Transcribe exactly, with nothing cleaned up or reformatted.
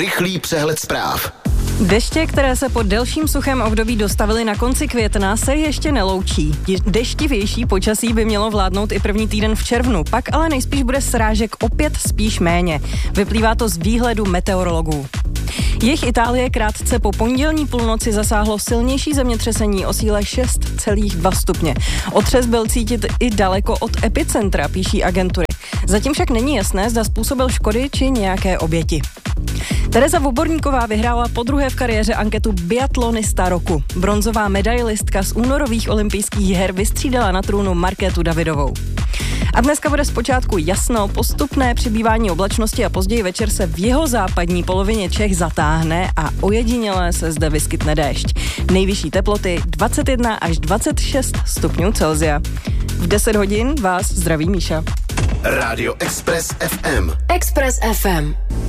Rychlý přehled zpráv. Deště, které se po delším suchém období dostavily na konci května, se ještě neloučí. Deštivější počasí by mělo vládnout i první týden v červnu, pak ale nejspíš bude srážek opět spíš méně. Vyplývá to z výhledu meteorologů. Jih Itálie krátce po pondělní půlnoci zasáhlo silnější zemětřesení o síle šest celá dva stupně. Otřes byl cítit i daleko od epicentra, píší agentury. Zatím však není jasné, zda způsobil škody či nějaké oběti. Tereza Voborníková vyhrála podruhé v kariéře anketu Biatlonista roku. Bronzová medailistka z únorových olympijských her vystřídala na trůnu Markétu Davidovou. A dneska bude zpočátku jasno, postupné přibývání oblačnosti a později večer se v jihozápadní polovině Čech zatáhne a ojediněle se zde vyskytne déšť. Nejvyšší teploty dvacet jedna až dvacet šest stupňů Celsia. V deset hodin vás zdraví Míša. Rádio Express ef em. Express ef em.